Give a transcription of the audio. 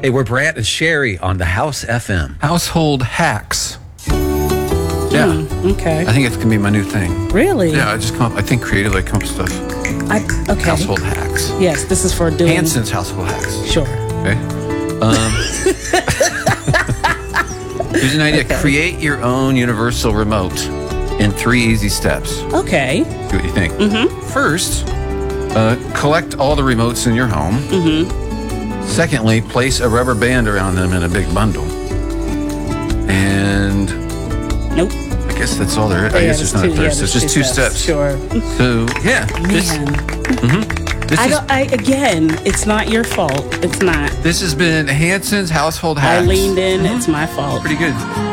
Hey, we're Brant and Sherry on the House FM. Household hacks. Yeah. Okay. I think it's going to be my new thing. Really? Yeah, I just come up, I think creatively, I come up with stuff. Okay. Household hacks. Yes, this is for doing. Hanson's household hacks. Sure. Okay. Here's an idea. Okay. Create your own universal remote in 3 easy steps. Okay. See what you think. First, collect all the remotes in your home. Secondly, place a rubber band around them in a big bundle. And Nope. I guess that's all there is. I guess there's not a third. It's just 2 steps. Sure. So, yeah. This Again, it's not your fault. It's not. has been Hanson's household I hacks. leaned in. It's my fault. Pretty good.